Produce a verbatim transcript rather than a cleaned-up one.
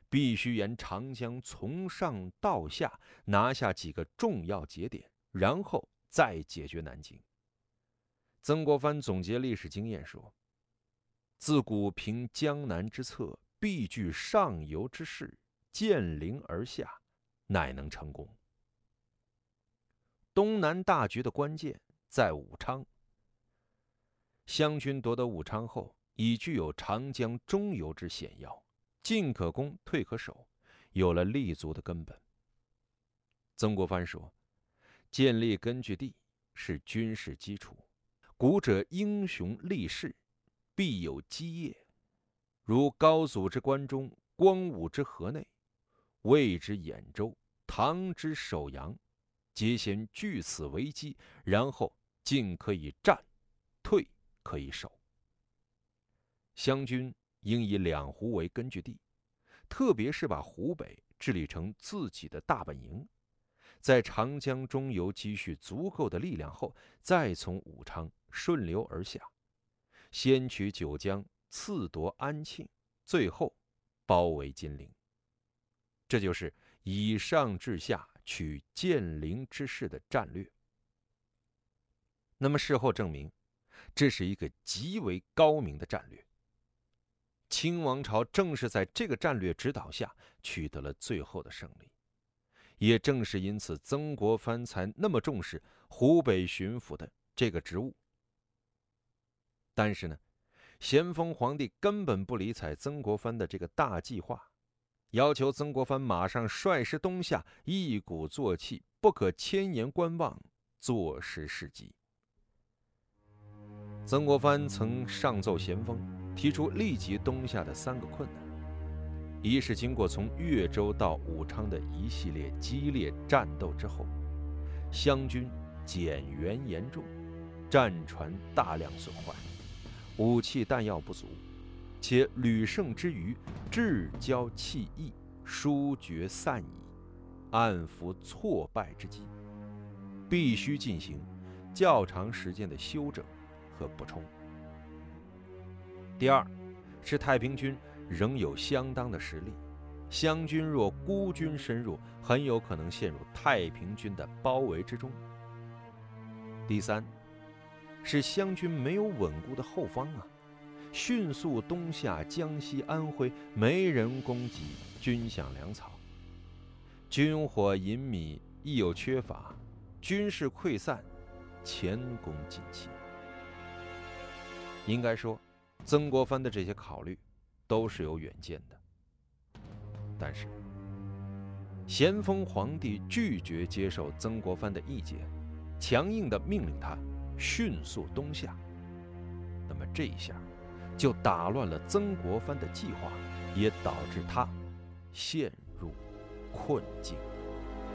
必须沿长江从上到下拿下几个重要节点，然后再解决南京。曾国藩总结历史经验说：“自古凭江南之策，必据上游之势，渐陵而下，乃能成功。”东南大局的关键在武昌。湘军夺得武昌后，已具有长江中游之险要，进可攻，退可守，有了立足的根本。曾国藩说：“建立根据地是军事基础，古者英雄立誓，必有基业。如高祖之关中，光武之河内，魏之兖州，唐之首阳，皆先据此为基，然后进可以战，退可以守。湘军应以两湖为根据地，特别是把湖北治理成自己的大本营，在长江中游积蓄足够的力量后，再从武昌顺流而下，先取九江，次夺安庆，最后包围金陵。这就是以上至下取建陵之势的战略。那么事后证明，这是一个极为高明的战略。清王朝正是在这个战略指导下取得了最后的胜利，也正是因此，曾国藩才那么重视湖北巡抚的这个职务。但是呢，咸丰皇帝根本不理睬曾国藩的这个大计划，要求曾国藩马上率师东下，一鼓作气，不可千言观望，坐实事机。曾国藩曾上奏咸丰，提出立即东下的三个困难：一是经过从越州到武昌的一系列激烈战斗之后，湘军减员严重，战船大量损坏，武器弹药不足，且屡胜之余志骄气逸，疏决散矣，暗伏挫败之机，必须进行较长时间的休整和补充。第二是太平军仍有相当的实力，湘军若孤军深入，很有可能陷入太平军的包围之中。第三是湘军没有稳固的后方啊，迅速东下江西、安徽，没人供给军饷粮草，军火银米亦有缺乏，军事溃散，前功尽弃。应该说，曾国藩的这些考虑都是有远见的，但是咸丰皇帝拒绝接受曾国藩的意见，强硬地命令他迅速东下。那么这一下就打乱了曾国藩的计划，也导致他陷入困境。